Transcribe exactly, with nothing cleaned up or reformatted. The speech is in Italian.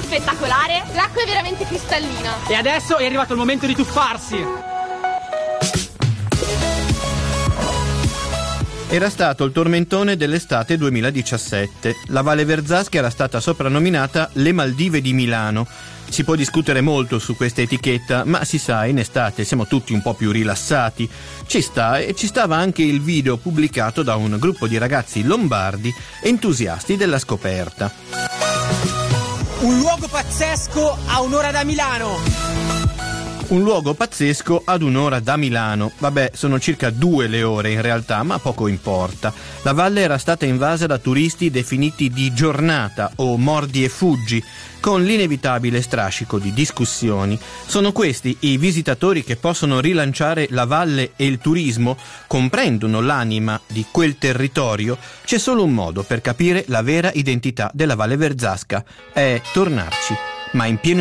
spettacolare, l'acqua è veramente cristallina. E adesso è arrivato il momento di tuffarsi. Era stato il tormentone dell'estate duemiladiciassette. La Valle Verzasca era stata soprannominata le Maldive di Milano. Si può discutere molto su questa etichetta, ma si sa, in estate siamo tutti un po' più rilassati. Ci sta e ci stava anche il video pubblicato da un gruppo di ragazzi lombardi entusiasti della scoperta. Un luogo pazzesco a un'ora da Milano. Un luogo pazzesco ad un'ora da Milano. Vabbè, sono circa due le ore in realtà, ma poco importa. La valle era stata invasa da turisti definiti di giornata o mordi e fuggi, con l'inevitabile strascico di discussioni. Sono questi i visitatori che possono rilanciare la valle e il turismo? Comprendono l'anima di quel territorio? C'è solo un modo per capire la vera identità della Valle Verzasca: è tornarci, ma in pieno